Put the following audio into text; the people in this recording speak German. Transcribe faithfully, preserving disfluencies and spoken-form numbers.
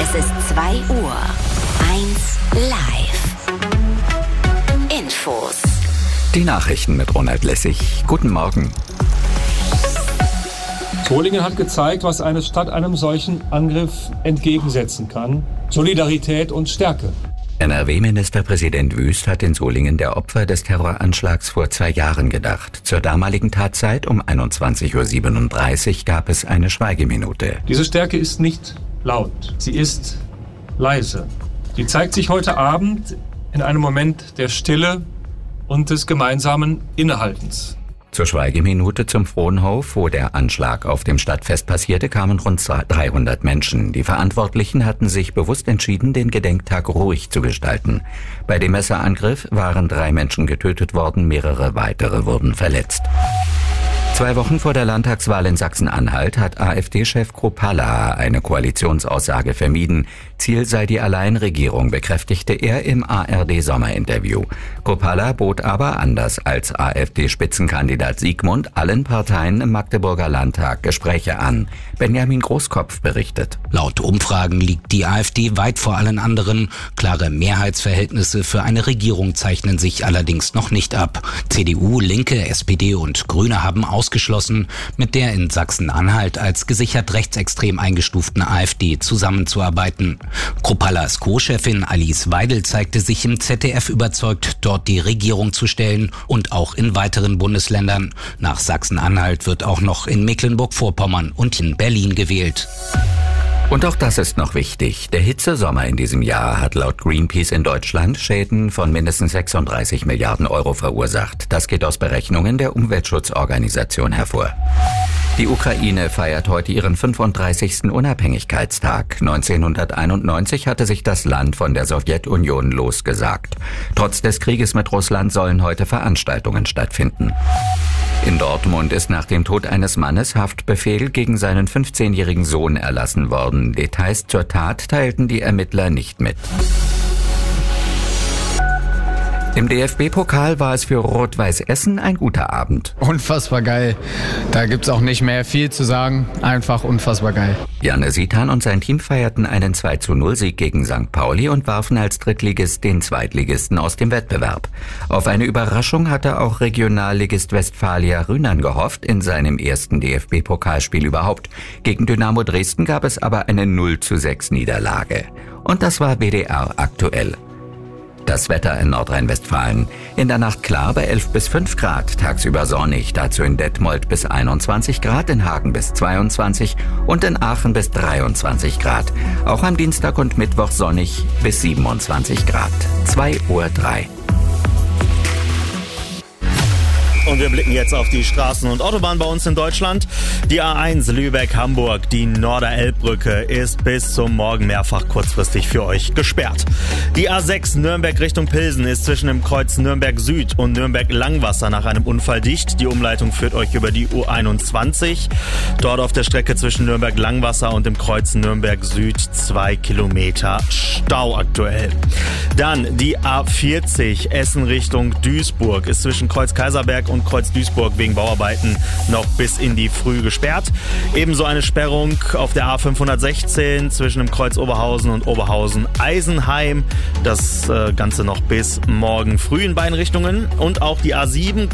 Es ist zwei Uhr. eins live. Infos. Die Nachrichten mit Ronald Lessig. Guten Morgen. Solingen hat gezeigt, was eine Stadt einem solchen Angriff entgegensetzen kann. Solidarität und Stärke. N R W-Ministerpräsident Wüst hat in Solingen der Opfer des Terroranschlags vor zwei Jahren gedacht. Zur damaligen Tatzeit um einundzwanzig Uhr siebenunddreißig gab es eine Schweigeminute. Diese Stärke ist nicht laut, sie ist leise. Sie zeigt sich heute Abend in einem Moment der Stille und des gemeinsamen Innehaltens. Zur Schweigeminute zum Frohnhof, wo der Anschlag auf dem Stadtfest passierte, kamen rund dreihundert Menschen. Die Verantwortlichen hatten sich bewusst entschieden, den Gedenktag ruhig zu gestalten. Bei dem Messerangriff waren drei Menschen getötet worden, mehrere weitere wurden verletzt. Zwei Wochen vor der Landtagswahl in Sachsen-Anhalt hat AfD-Chef Kruppalla eine Koalitionsaussage vermieden. Ziel sei die Alleinregierung, bekräftigte er im A R D-Sommerinterview. Kruppalla bot aber anders als AfD-Spitzenkandidat Siegmund allen Parteien im Magdeburger Landtag Gespräche an. Benjamin Großkopf berichtet. Laut Umfragen liegt die AfD weit vor allen anderen. Klare Mehrheitsverhältnisse für eine Regierung zeichnen sich allerdings noch nicht ab. C D U, Linke, S P D und Grüne haben ausgeschlossen, mit der in Sachsen-Anhalt als gesichert rechtsextrem eingestuften AfD zusammenzuarbeiten. Kruppallas Co-Chefin Alice Weidel zeigte sich im Z D F überzeugt, dort die Regierung zu stellen und auch in weiteren Bundesländern. Nach Sachsen-Anhalt wird auch noch in Mecklenburg-Vorpommern und in Berlin gewählt. Und auch das ist noch wichtig. Der Hitzesommer in diesem Jahr hat laut Greenpeace in Deutschland Schäden von mindestens sechsunddreißig Milliarden Euro verursacht. Das geht aus Berechnungen der Umweltschutzorganisation hervor. Die Ukraine feiert heute ihren fünfunddreißigsten Unabhängigkeitstag. neunzehnhunderteinundneunzig hatte sich das Land von der Sowjetunion losgesagt. Trotz des Krieges mit Russland sollen heute Veranstaltungen stattfinden. In Dortmund ist nach dem Tod eines Mannes Haftbefehl gegen seinen fünfzehnjährigen Sohn erlassen worden. Details zur Tat teilten die Ermittler nicht mit. Im D F B-Pokal war es für Rot-Weiß Essen ein guter Abend. Unfassbar geil. Da gibt's auch nicht mehr viel zu sagen. Einfach unfassbar geil. Janne Sitan und sein Team feierten einen zwei zu null Sieg gegen Sankt Pauli und warfen als Drittligist den Zweitligisten aus dem Wettbewerb. Auf eine Überraschung hatte auch Regionalligist Westfalia Rhynern gehofft in seinem ersten D F B-Pokalspiel überhaupt. Gegen Dynamo Dresden gab es aber eine null zu sechs Niederlage. Und das war B D R aktuell. Das Wetter in Nordrhein-Westfalen. In der Nacht klar bei elf bis fünf Grad, tagsüber sonnig, dazu in Detmold bis einundzwanzig Grad, in Hagen bis zweiundzwanzig und in Aachen bis dreiundzwanzig Grad. Auch am Dienstag und Mittwoch sonnig bis siebenundzwanzig Grad. zwei Uhr drei. Und wir blicken jetzt auf die Straßen und Autobahnen bei uns in Deutschland. Die A eins Lübeck-Hamburg, die Norderelbbrücke, ist bis zum Morgen mehrfach kurzfristig für euch gesperrt. Die A sechs Nürnberg Richtung Pilsen ist zwischen dem Kreuz Nürnberg Süd und Nürnberg Langwasser nach einem Unfall dicht. Die Umleitung führt euch über die U einundzwanzig. Dort auf der Strecke zwischen Nürnberg Langwasser und dem Kreuz Nürnberg Süd zwei Kilometer Stau aktuell. Dann die A vierzig Essen Richtung Duisburg ist zwischen Kreuz Kaiserberg und Kreuz Duisburg wegen Bauarbeiten noch bis in die Früh gesperrt. Ebenso eine Sperrung auf der A fünfhundertsechzehn zwischen dem Kreuz Oberhausen und Oberhausen-Eisenheim. Das äh, Ganze noch bis morgen früh in beiden Richtungen. Und auch die A sieben